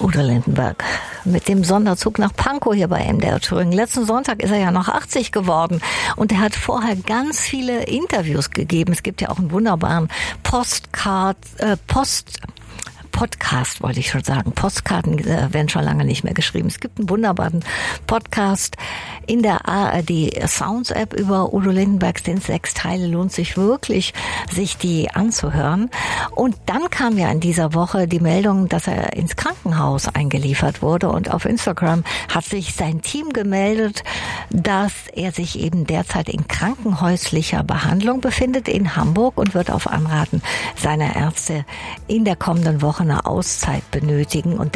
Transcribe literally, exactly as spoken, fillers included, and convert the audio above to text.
Udo Lindenberg mit dem Sonderzug nach Pankow hier bei M D R Thüringen. Letzten Sonntag ist er ja noch achtzig geworden und er hat vorher ganz viele Interviews gegeben. Es gibt ja auch einen wunderbaren Postcard, äh, Post... Podcast wollte ich schon sagen. Postkarten äh, werden schon lange nicht mehr geschrieben. Es gibt einen wunderbaren Podcast in der A R D Sounds App über Udo Lindenberg. Sind sechs Teile, lohnt sich wirklich, sich die anzuhören. Und dann kam ja in dieser Woche die Meldung, dass er ins Krankenhaus eingeliefert wurde. Und auf Instagram hat sich sein Team gemeldet, dass er sich eben derzeit in krankenhäuslicher Behandlung befindet in Hamburg und wird auf Anraten seiner Ärzte in der kommenden Woche eine Auszeit benötigen und